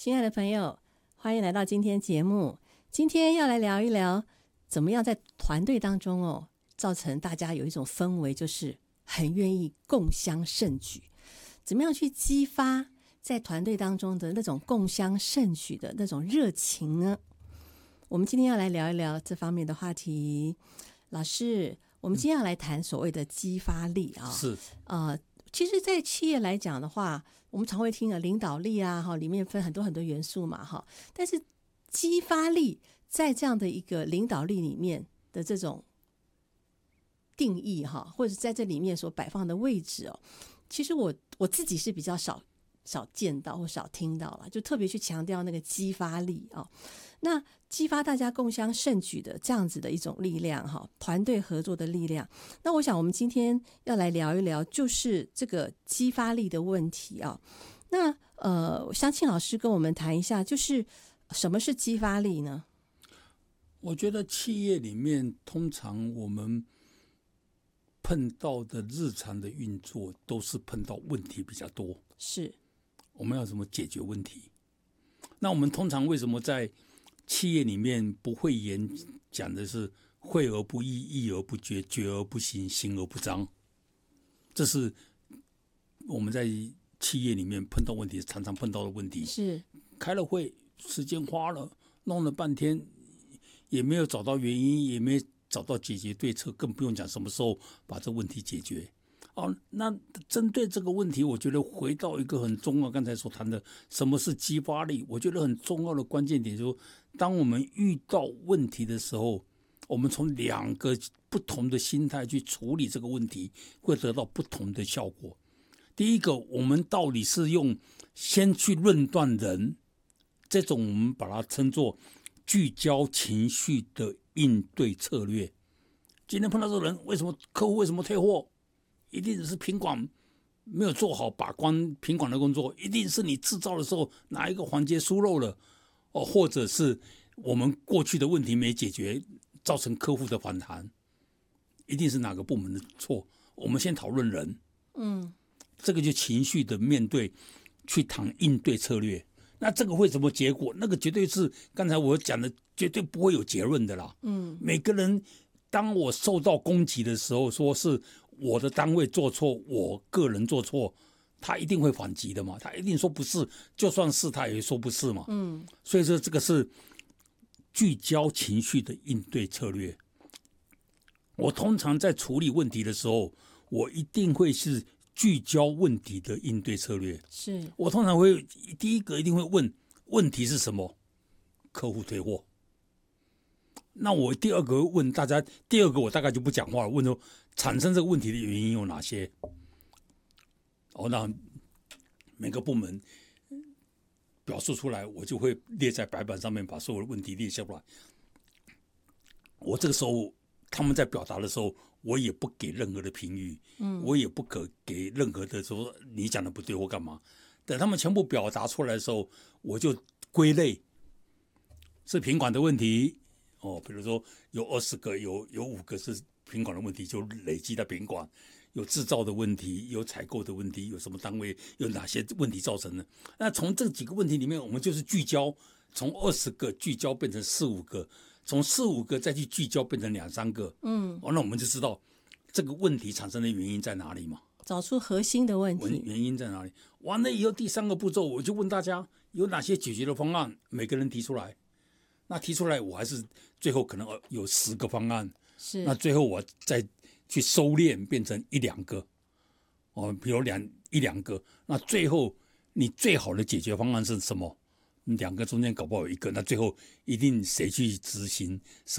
亲爱的朋友，欢迎来到今天节目。今天要来聊一聊，怎么样在团队当中造成大家有一种氛围，就是很愿意共襄盛举。怎么样去激发在团队当中的那种共襄盛举的那种热情呢？我们今天要来聊一聊这方面的话题。老师，我们今天要来谈所谓的激发力啊。 是其实在企业来讲的话，我们常会听领导力啊，里面分很多很多元素嘛，但是激发力在这样的一个领导力里面的这种定义或者在这里面所摆放的位置其实我自己是比较少见到或少听到了，就特别去强调那个激发力那激发大家共襄盛举的这样子的一种力量团队合作的力量。那我想我们今天要来聊一聊，就是这个激发力的问题那想请老师跟我们谈一下，就是什么是激发力呢？ 我觉得企业里面通常我们碰到的日常的运作都是碰到问题比较多， 是我们要怎么解决问题。那我们通常为什么在企业里面不会演讲的是会而不议，议而不决，决而不行，行而不彰？这是我们在企业里面碰到问题常常碰到的问题。 是开了会，时间花了，弄了半天也没有找到原因，也没找到解决对策，更不用讲什么时候把这问题解决。那针对这个问题，我觉得回到一个很重要，刚才所谈的什么是激发力，我觉得很重要的关键点就是，当我们遇到问题的时候，我们从两个不同的心态去处理这个问题，会得到不同的效果。第一个，我们到底是用先去论断人，这种我们把它称作聚焦情绪的应对策略。今天碰到这个人，客户为什么退货？一定是品管没有做好把关品管的工作，一定是你制造的时候哪一个环节疏漏了，或者是我们过去的问题没解决，造成客户的反弹，一定是哪个部门的错。我们先讨论人，这个就情绪的面对，去谈应对策略。那这个会什么结果？那个绝对是刚才我讲的，绝对不会有结论的啦。每个人当我受到攻击的时候，说是我的单位做错，我个人做错，他一定会反击的嘛，他一定说不是，就算是他也说不是嘛。所以说这个是聚焦情绪的应对策略。我通常在处理问题的时候，我一定会是聚焦问题的应对策略。 是我通常会第一个一定会问问题是什么，客户退货。那我第二个问大家，第二个我大概就不讲话了，问说产生这个问题的原因有哪些？那每个部门表述出来，我就会列在白板上面，把所有的问题列下来。我这个时候他们在表达的时候，我也不给任何的评语，我也不可给任何的说你讲的不对或干嘛。等他们全部表达出来的时候，我就归类，是品管的问题。比如说有20个，有5个是品管的问题，就累积在品管；有制造的问题，有采购的问题，有什么单位有哪些问题造成的？那从这几个问题里面，我们就是聚焦，从20个聚焦变成4、5个，从4、5个再去聚焦变成2、3个。那我们就知道这个问题产生的原因在哪里嘛？ 找出核心的问题， 原因在哪里？完了以后，第3个步骤我就问大家有哪些解决的方案，每个人提出来。那提出来，我还是最后可能有10个方案， 是那最后我再去收敛变成1、2个，比如1、2个，那最后你最好的解决方案是什么？2个中间搞不好有1个，那最后一定谁去执行什